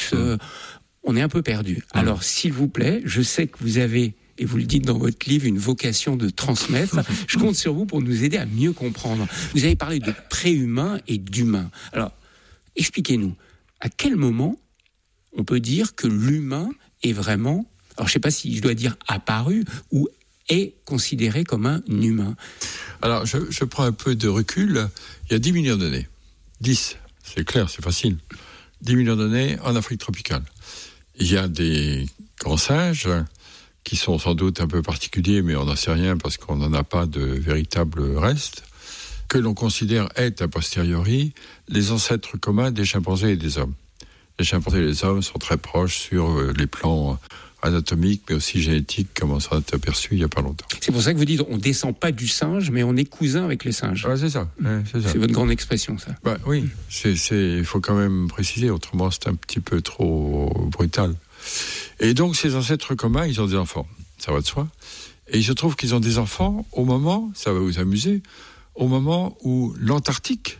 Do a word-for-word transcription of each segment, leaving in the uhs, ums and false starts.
tous, euh, on est un peu perdu. Mmh. Alors, s'il vous plaît, je sais que vous avez, et vous le dites dans votre livre, une vocation de transmettre. Je compte sur vous pour nous aider à mieux comprendre. Vous avez parlé de préhumain et d'humain. Alors, expliquez-nous, à quel moment on peut dire que l'humain est vraiment, alors je ne sais pas si je dois dire apparu, ou est considéré comme un humain? Alors, je, je prends un peu de recul. Il y a dix millions d'années. dix, c'est clair, c'est facile. dix millions d'années en Afrique tropicale. Il y a des grands singes qui sont sans doute un peu particuliers, mais on n'en sait rien parce qu'on n'en a pas de véritable reste, que l'on considère être a posteriori les ancêtres communs des chimpanzés et des hommes. Les chimpanzés et les hommes sont très proches sur les plans anatomiques, mais aussi génétiques, comme on s'en est aperçu il n'y a pas longtemps. C'est pour ça que vous dites, on ne descend pas du singe, mais on est cousin avec les singes. Ouais, c'est ça. Ouais, c'est ça. C'est votre grande expression, ça. Bah, oui, c'est, c'est, il faut quand même préciser, autrement c'est un petit peu trop brutal. Et donc, ces ancêtres communs, ils ont des enfants, ça va de soi. Et il se trouve qu'ils ont des enfants au moment, ça va vous amuser, au moment où l'Antarctique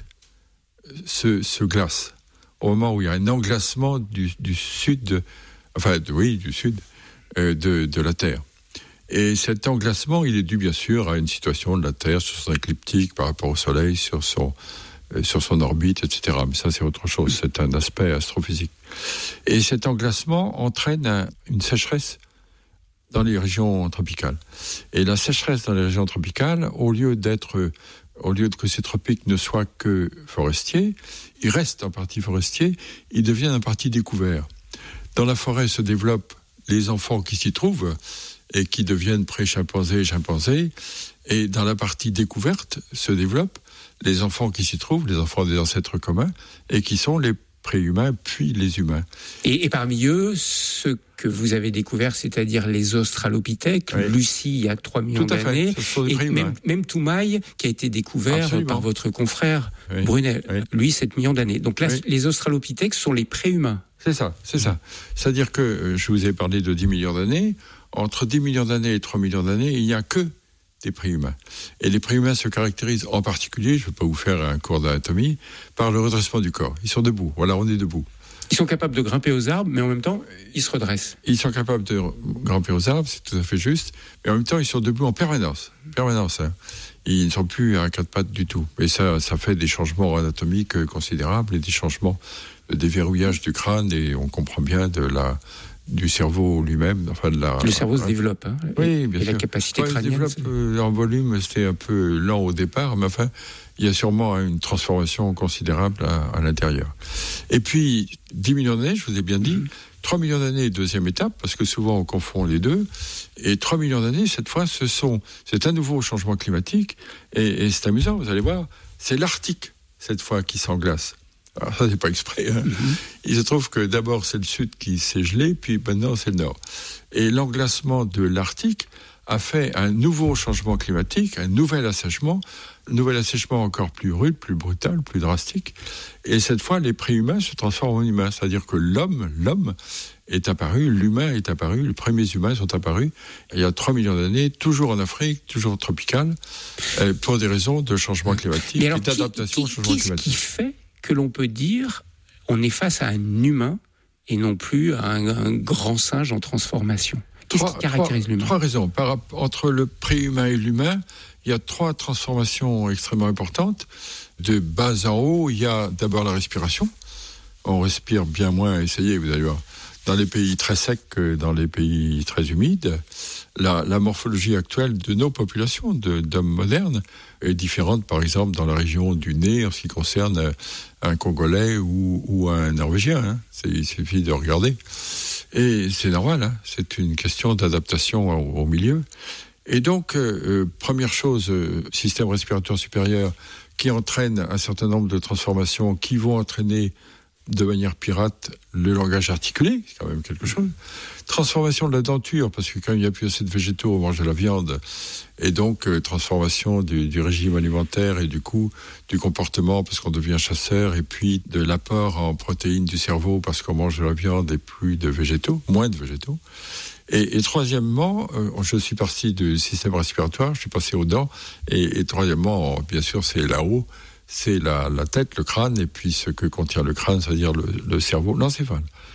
se, se glace, au moment où il y a un englacement du, du sud, enfin, de, oui, du sud euh, de, de la Terre. Et cet englacement, il est dû bien sûr à une situation de la Terre sur son écliptique par rapport au Soleil, sur son, euh, sur son orbite, et cetera. Mais ça, c'est autre chose, c'est un aspect astrophysique. Et cet englacement entraîne un, une sécheresse dans les régions tropicales. Et la sécheresse dans les régions tropicales, au lieu d'être, au lieu que ces tropiques ne soient que forestiers, ils restent en partie forestiers, ils deviennent en partie découverts. Dans la forêt se développent les enfants qui s'y trouvent et qui deviennent pré-chimpanzés et chimpanzés. Et dans la partie découverte se développent les enfants qui s'y trouvent, les enfants des ancêtres communs, et qui sont les préhumains, puis les humains. Et, et parmi eux, ceux que vous avez découverts, c'est-à-dire les australopithèques, oui. Lucie, il y a trois millions d'années, et même, même Toumaï, qui a été découvert Absolument. Par votre confrère oui. Brunel, oui. lui, sept millions d'années. Donc là, oui. les australopithèques sont les préhumains. C'est ça, c'est ça. C'est-à-dire que, euh, je vous ai parlé de dix millions d'années, entre dix millions d'années et trois millions d'années, il n'y a que des préhumains. Et les préhumains se caractérisent en particulier, je ne vais pas vous faire un cours d'anatomie, par le redressement du corps. Ils sont debout, voilà, on est debout. Ils sont capables de grimper aux arbres, mais en même temps, ils se redressent. Ils sont capables de grimper aux arbres, c'est tout à fait juste, mais en même temps, ils sont debout en permanence. Permanence, hein. Ils ne sont plus à quatre pattes du tout. Et ça, ça fait des changements anatomiques considérables et des changements de déverrouillage du crâne, et on comprend bien de la... du cerveau lui-même, enfin de la. Le cerveau se développe, hein, oui, bien et sûr. la capacité ouais, crânienne. Il se développe euh, en volume, c'était un peu lent au départ, mais enfin, il y a sûrement une transformation considérable à, à l'intérieur. Et puis, dix millions d'années, je vous ai bien dit, mm-hmm. trois millions d'années, deuxième étape, parce que souvent on confond les deux, et trois millions d'années, cette fois, ce sont, c'est un nouveau changement climatique, et, et c'est amusant, vous allez voir, c'est l'Arctique, cette fois, qui s'englace. Alors ça, c'est pas exprès. Hein. Mm-hmm. Il se trouve que d'abord, c'est le sud qui s'est gelé, puis maintenant, c'est le nord. Et l'englacement de l'Arctique a fait un nouveau changement climatique, un nouvel assèchement, un nouvel assèchement encore plus rude, plus brutal, plus drastique. Et cette fois, les préhumains se transforment en humains. C'est-à-dire que l'homme, l'homme est apparu, l'humain est apparu, les premiers humains sont apparus il y a trois millions d'années, toujours en Afrique, toujours tropicale, euh, pour des raisons de changement climatique alors, et d'adaptation qui, qui, au changement qu'est-ce climatique. Qu'est-ce qui fait que l'on peut dire on est face à un humain et non plus à un, un grand singe en transformation? Qu'est-ce trois, qui caractérise trois, l'humain? Trois raisons. Par, entre le préhumain et l'humain, il y a trois transformations extrêmement importantes. De bas en haut, il y a d'abord la respiration. On respire bien moins, essayez, vous allez voir. Dans les pays très secs que dans les pays très humides, la, la morphologie actuelle de nos populations, de, d'hommes modernes, est différente, par exemple, dans la région du nez, en ce qui concerne un Congolais ou, ou un Norvégien. Hein. C'est, il suffit de regarder. Et c'est normal, hein. C'est une question d'adaptation au, au milieu. Et donc, euh, première chose, euh, système respiratoire supérieur qui entraîne un certain nombre de transformations qui vont entraîner de manière pirate le langage articulé, c'est quand même quelque chose. Transformation de la denture, parce que quand il n'y a plus assez de végétaux, on mange de la viande. Et donc, euh, transformation du, du régime alimentaire et du coup, du comportement, parce qu'on devient chasseur, et puis de l'apport en protéines du cerveau, parce qu'on mange de la viande et plus de végétaux, moins de végétaux. Et, et troisièmement, euh, je suis parti du système respiratoire, je suis passé aux dents, et, et troisièmement, bien sûr, c'est là-haut, c'est la, la tête, le crâne, et puis ce que contient le crâne, c'est-à-dire le, le cerveau, l'encéphale.